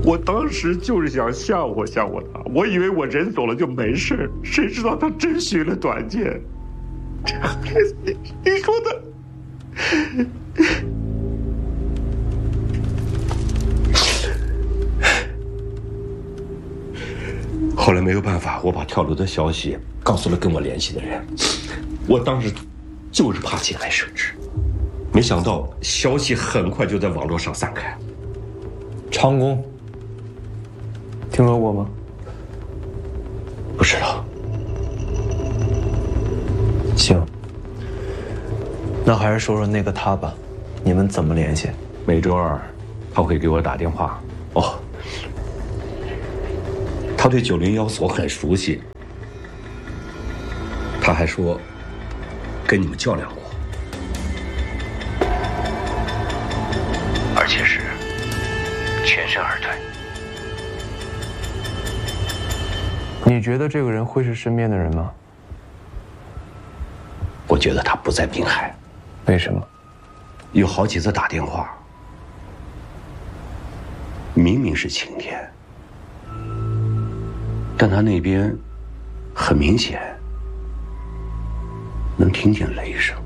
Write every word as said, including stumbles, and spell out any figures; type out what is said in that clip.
我当时就是想吓唬吓唬他，我以为我人走了就没事，谁知道他真寻了短见。这孩子，你你说的。后来没有办法，我把跳楼的消息告诉了跟我联系的人。我当时就是怕节外生枝，没想到消息很快就在网络上散开。 长工，听说过吗？ 不知道。 行，那还是说说那个他吧，你们怎么联系？ 每周二他会给我打电话。哦，他对九零幺所很熟悉，他还说跟你们较量过，而且是全身而退。 你觉得这个人会是身边的人吗？ 我觉得他不在滨海。 为什么？ 有好几次打电话，明明是晴天，但他那边很明显能听见雷声。